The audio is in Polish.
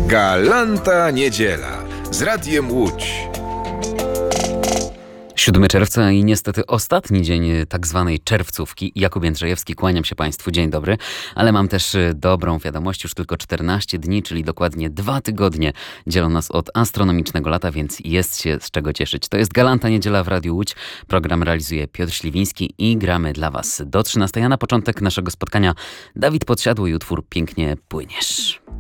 Galanta Niedziela z Radiem Łódź. 7 czerwca i niestety ostatni dzień tak zwanej czerwcówki. Jakub Jędrzejewski, kłaniam się Państwu, dzień dobry. Ale mam też dobrą wiadomość, już tylko 14 dni, czyli dokładnie 2 tygodnie dzielą nas od astronomicznego lata, więc jest się z czego cieszyć. To jest Galanta Niedziela w Radiu Łódź. Program realizuje Piotr Śliwiński i gramy dla Was do 13. A na początek naszego spotkania Dawid Podsiadły i utwór Pięknie płyniesz.